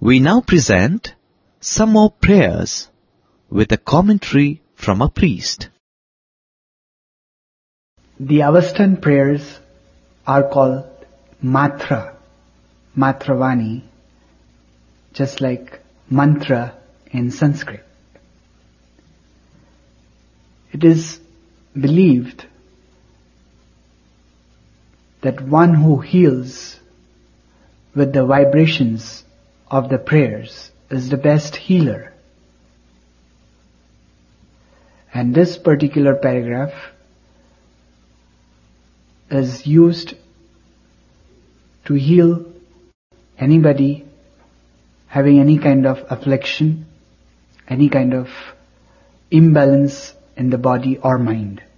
We now present some more prayers with a commentary from a priest. The Avastan prayers are called Matra, Matravani, just like mantra in Sanskrit. It is believed that one who heals with the vibrations of the prayers is the best healer. And this particular paragraph is used to heal anybody having any kind of affliction, any kind of imbalance in the body or mind.